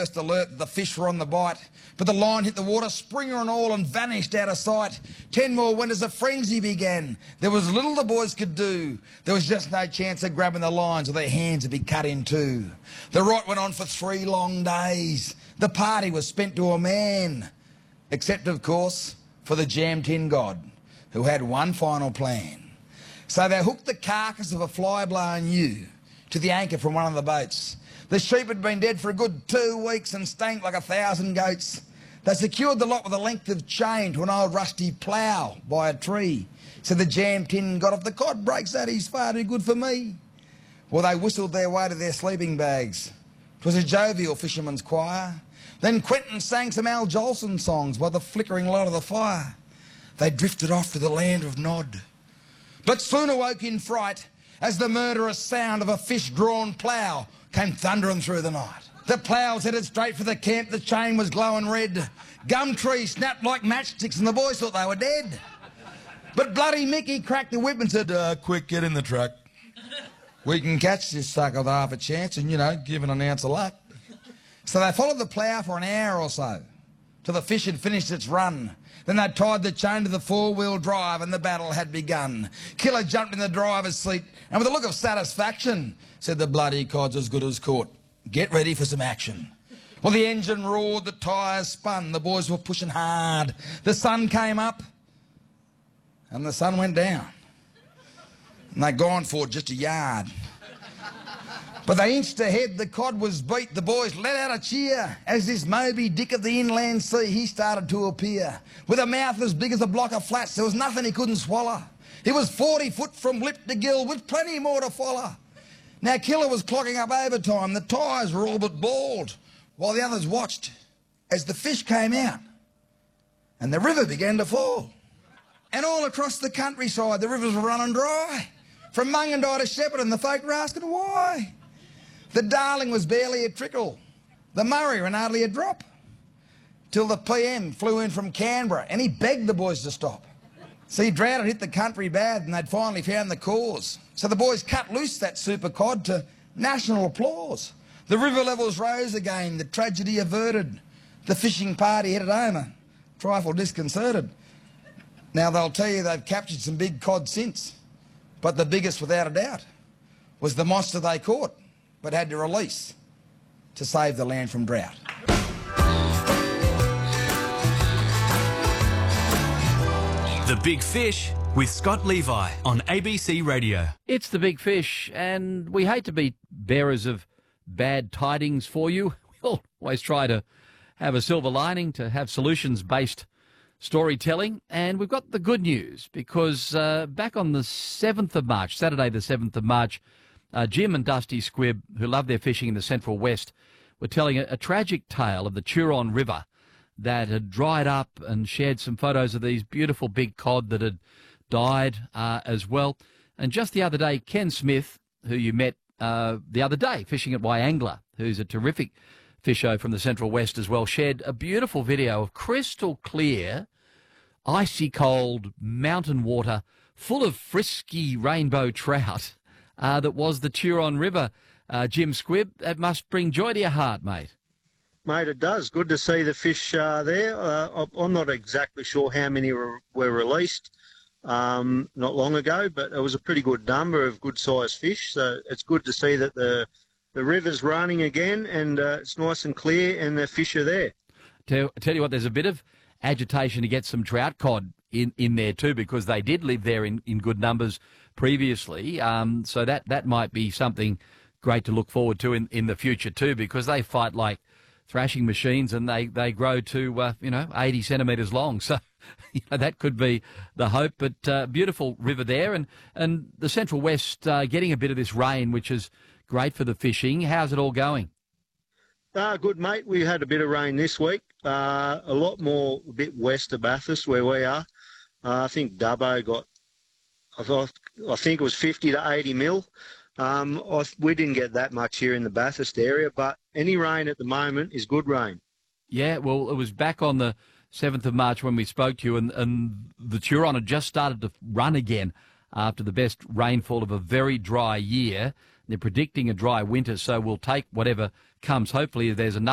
First alert that the fish were on the bite, but the line hit the water, springer and all, and vanished out of sight. 10 more went as a frenzy began. There was little the boys could do. There was just no chance of grabbing the lines or their hands would be cut in two. The rot went on for 3 long days. The party was spent to a man, except, of course, for the jam tin god, who had one final plan. So they hooked the carcass of a fly-blown ewe to the anchor from one of the boats. The sheep had been dead for a good 2 weeks and stank like 1,000 goats. They secured the lot with a length of chain to an old rusty plough by a tree. So the jam tin got off. The cod breaks that, he's far too good for me. Well, they whistled their way to their sleeping bags. 'Twas a jovial fisherman's choir. Then Quentin sang some Al Jolson songs by the flickering light of the fire. They drifted off to the land of Nod, but soon awoke in fright as the murderous sound of a fish-drawn plough came thundering through the night. The plough was headed straight for the camp, the chain was glowing red. Gum trees snapped like matchsticks and the boys thought they were dead. But Bloody Mickey cracked the whip and said, quick, get in the truck. We can catch this sucker with half a chance and, give an ounce of luck. So they followed the plough for an hour or so, till the fish had finished its run. Then they tied the chain to the 4-wheel drive and the battle had begun. Killer jumped in the driver's seat and with a look of satisfaction said, the bloody cod's as good as caught. Get ready for some action. Well, the engine roared, the tyres spun, the boys were pushing hard. The sun came up and the sun went down. And they'd gone for just a yard. But they inched ahead, the cod was beat, the boys let out a cheer as this Moby Dick of the inland sea, he started to appear. With a mouth as big as a block of flats, there was nothing he couldn't swallow. He was 40 foot from lip to gill, with plenty more to follow. Now Killer was clocking up overtime, the tyres were all but bald, while the others watched as the fish came out and the river began to fall. And all across the countryside, the rivers were running dry. From Mungandai to Shepparton, the folk were asking why. The Darling was barely a trickle. The Murray ran hardly a drop. Till the PM flew in from Canberra and he begged the boys to stop. See, drought had hit the country bad and they'd finally found the cause. So the boys cut loose that super cod to national applause. The river levels rose again, the tragedy averted. The fishing party headed home a trifle disconcerted. Now they'll tell you they've captured some big cod since, but the biggest without a doubt was the monster they caught but had to release to save the land from drought. The Big Fish with Scott Levi on ABC Radio. It's The Big Fish, and we hate to be bearers of bad tidings for you. We'll always try to have a silver lining, to have solutions-based storytelling, and we've got the good news because back on the 7th of March, Saturday the 7th of March, Jim and Dusty Squibb, who love their fishing in the Central West, were telling a tragic tale of the Turon River that had dried up, and shared some photos of these beautiful big cod that had died as well. And just the other day, Ken Smith, who you met the other day fishing at Wyangler, who's a terrific fisher from the Central West as well, shared a beautiful video of crystal clear, icy cold mountain water full of frisky rainbow trout that was the Turon River. Jim Squibb, that must bring joy to your heart, mate. Mate, it does. Good to see the fish there. I'm not exactly sure how many were released not long ago, but it was a pretty good number of good-sized fish. So it's good to see that the river's running again and it's nice and clear and the fish are there. Tell you what, there's a bit of agitation to get some trout cod in there too, because they did live there in good numbers previously. So that might be something great to look forward to in the future too, because they fight like thrashing machines and they grow to 80 centimetres long. So that could be the hope. But beautiful river there, and the Central West getting a bit of this rain, which is great for the fishing. How's it all going? Good, mate. We had a bit of rain this week. A lot more a bit west of Bathurst where we are. I think Dubbo got, I think it was 50 to 80 mil. We didn't get that much here in the Bathurst area, but any rain at the moment is good rain. Yeah, well, it was back on the 7th of March when we spoke to you, and the Turon had just started to run again after the best rainfall of a very dry year. They're predicting a dry winter, so we'll take whatever comes. Hopefully there's enough